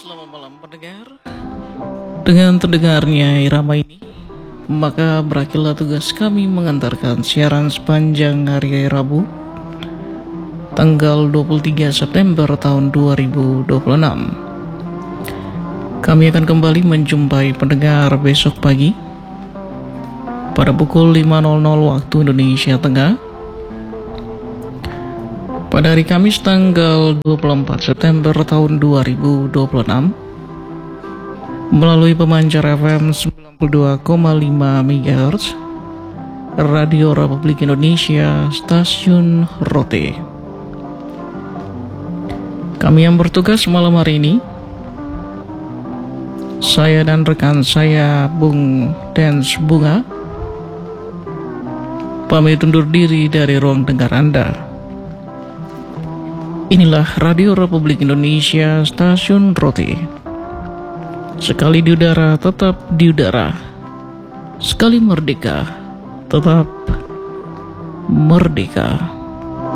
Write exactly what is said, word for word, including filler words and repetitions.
Selamat malam pendengar. Dengan terdengarnya irama ini, maka berakhirlah tugas kami mengantarkan siaran sepanjang hari Rabu tanggal dua puluh tiga September tahun dua ribu dua puluh enam. Kami akan kembali menjumpai pendengar besok pagi pada pukul lima waktu Indonesia Tengah, pada hari Kamis tanggal dua puluh empat September tahun dua ribu dua puluh enam, melalui pemancar F M sembilan puluh dua koma lima megahertz Radio Republik Indonesia, Stasiun Rote. Kami yang bertugas malam hari ini, saya dan rekan saya Bung Dens Bunga, pamit undur diri dari ruang dengar Anda. Inilah Radio Republik Indonesia, Stasiun Rote. Sekali di udara, tetap di udara. Sekali merdeka, tetap merdeka.